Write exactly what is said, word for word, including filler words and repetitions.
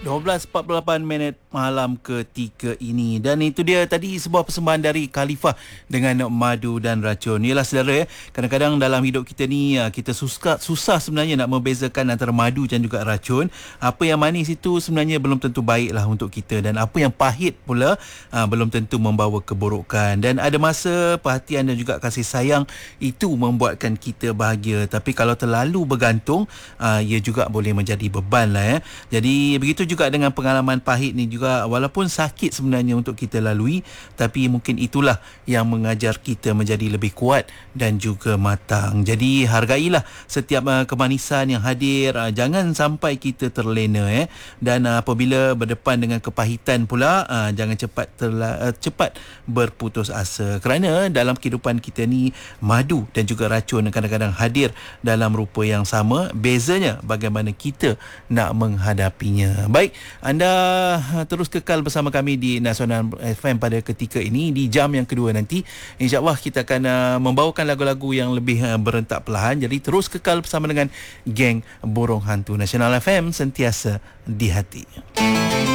dua belas empat puluh lapan minit malam ketiga ini. Dan itu dia tadi sebuah persembahan dari Khalifah dengan Madu dan Racun. Yalah saudara ya, kadang-kadang dalam hidup kita ni kita susah, susah sebenarnya nak membezakan antara madu dan juga racun. Apa yang manis itu sebenarnya belum tentu baiklah untuk kita, dan apa yang pahit pula aa, belum tentu membawa keburukan. Dan ada masa perhatian dan juga kasih sayang itu membuatkan kita bahagia, tapi kalau terlalu bergantung aa, ia juga boleh menjadi beban lah ya. Jadi begitu juga dengan pengalaman pahit ni juga, walaupun sakit sebenarnya untuk kita lalui, tapi mungkin itulah yang mengajar kita menjadi lebih kuat dan juga matang. Jadi hargailah setiap uh, kemanisan yang hadir, uh, jangan sampai kita terlena eh. Dan uh, apabila berdepan dengan kepahitan pula, uh, jangan cepat terla- uh, cepat berputus asa, kerana dalam kehidupan kita ni madu dan juga racun kadang-kadang hadir dalam rupa yang sama, bezanya bagaimana kita nak menghadapinya. Baik, anda terus kekal bersama kami di Nasional F M pada ketika ini. Di jam yang kedua nanti, insya-Allah kita akan uh, membawakan lagu-lagu yang lebih uh, berentak perlahan. Jadi terus kekal bersama dengan geng Burung Hantu. Nasional F M, sentiasa di hati.